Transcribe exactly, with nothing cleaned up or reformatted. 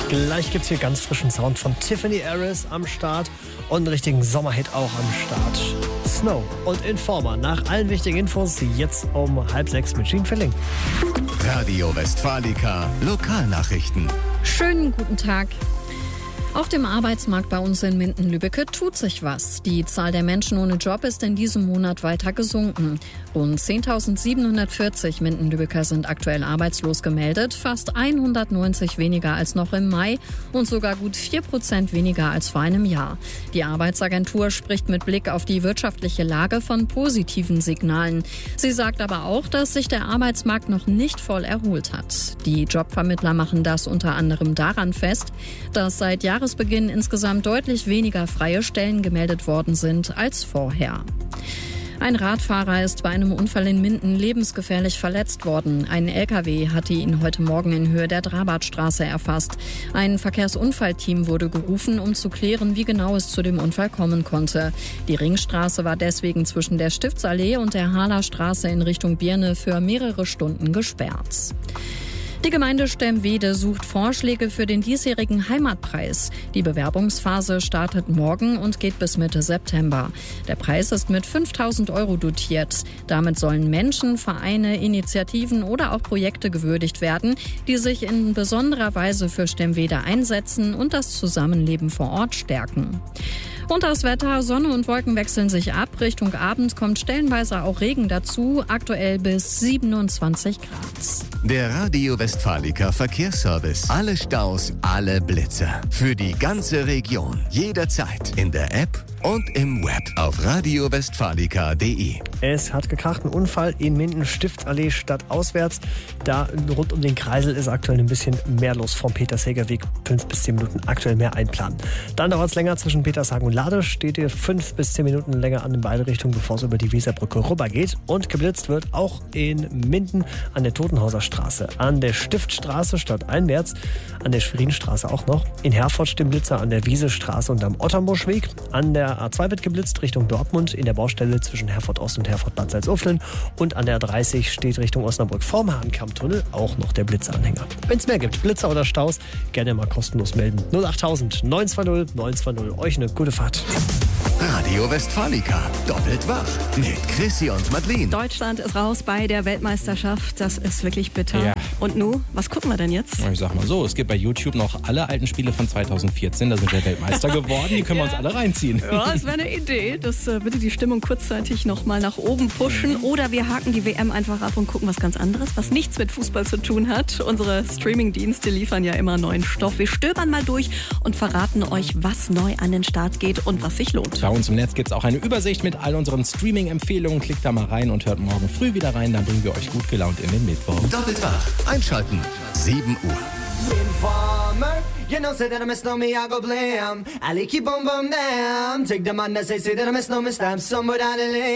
Gleich gibt's hier ganz frischen Sound von Tiffany Harris am Start und einen richtigen Sommerhit auch am Start. Snow und Informer. Nach allen wichtigen Infos jetzt um halb sechs mit Jean Filling. Radio Westfalica Lokalnachrichten. Schönen guten Tag. Auf dem Arbeitsmarkt bei uns in Minden-Lübbecke tut sich was. Die Zahl der Menschen ohne Job ist in diesem Monat weiter gesunken. Rund zehntausendsiebenhundertvierzig Minden-Lübbecker sind aktuell arbeitslos gemeldet, fast hundertneunzig weniger als noch im Mai und sogar gut vier Prozent weniger als vor einem Jahr. Die Arbeitsagentur spricht mit Blick auf die wirtschaftliche Lage von positiven Signalen. Sie sagt aber auch, dass sich der Arbeitsmarkt noch nicht voll erholt hat. Die Jobvermittler machen das unter anderem daran fest, dass seit Jahresbeginn insgesamt deutlich weniger freie Stellen gemeldet worden sind als vorher. Ein Radfahrer ist bei einem Unfall in Minden lebensgefährlich verletzt worden. Ein L K W hatte ihn heute Morgen in Höhe der Drabartstraße erfasst. Ein Verkehrsunfallteam wurde gerufen, um zu klären, wie genau es zu dem Unfall kommen konnte. Die Ringstraße war deswegen zwischen der Stiftsallee und der Haaler Straße in Richtung Birne für mehrere Stunden gesperrt. Die Gemeinde Stemwede sucht Vorschläge für den diesjährigen Heimatpreis. Die Bewerbungsphase startet morgen und geht bis Mitte September. Der Preis ist mit fünftausend Euro dotiert. Damit sollen Menschen, Vereine, Initiativen oder auch Projekte gewürdigt werden, die sich in besonderer Weise für Stemwede einsetzen und das Zusammenleben vor Ort stärken. Und das Wetter, Sonne und Wolken wechseln sich ab. Richtung Abend kommt stellenweise auch Regen dazu, aktuell bis siebenundzwanzig Grad. Der Radio Westfalica Verkehrsservice. Alle Staus, alle Blitzer. Für die ganze Region. Jederzeit. In der App und im Web. Auf radio westfalica punkt de. Es hat gekracht, ein Unfall in Minden, Stiftsallee stadtauswärts. Da rund um den Kreisel ist aktuell ein bisschen mehr los vom Petershager-Weg. Fünf bis zehn Minuten aktuell mehr einplanen. Dann dauert es länger zwischen Petershagen und Lade. Steht ihr fünf bis zehn Minuten länger an in beide Richtungen, bevor es über die Weserbrücke rüber geht. Und geblitzt wird auch in Minden an der Totenhauser Straße, an der Stiftstraße stadteinwärts, an der Schwerinstraße auch noch. In Herford stehen Blitzer an der Wiesestraße und am Otterbuschweg. An der A zwei wird geblitzt Richtung Dortmund, in der Baustelle zwischen Herford Ost und Herford Bad Salzuflen. Und an der A dreißig steht Richtung Osnabrück vorm Hahnkammtunnel auch noch der Blitzanhänger. Wenn es mehr gibt, Blitzer oder Staus, gerne mal kostenlos melden. null achttausend neun zwei null neun zwei null. Euch eine gute Fahrt. Radio Westfalica. Doppelt wach. Mit Chrissy und Madeleine. Deutschland ist raus bei der Weltmeisterschaft. Das ist wirklich bitter. Ja. Und nu, was gucken wir denn jetzt? Ich sag mal so, es gibt bei YouTube noch alle alten Spiele von zweitausendvierzehn. Da sind wir Weltmeister geworden. Die können wir uns alle reinziehen. Ja, das wäre eine Idee. Das äh, würde die Stimmung kurzzeitig noch mal nach oben pushen. Oder wir haken die W M einfach ab und gucken was ganz anderes, was nichts mit Fußball zu tun hat. Unsere Streaming-Dienste liefern ja immer neuen Stoff. Wir stöbern mal durch und verraten euch, was neu an den Start geht und was sich lohnt. Bei uns im Netz gibt es auch eine Übersicht mit all unseren Streaming-Empfehlungen. Klickt da mal rein und hört morgen früh wieder rein. Dann bringen wir euch gut gelaunt in den Mittwoch. Doppelt wach. Einschalten. sieben Uhr. Informer, you know, say that I miss no me, I go blam. I like you boom boom damn. Take the man that say, say that I miss no me, stamp somewhere down the lane.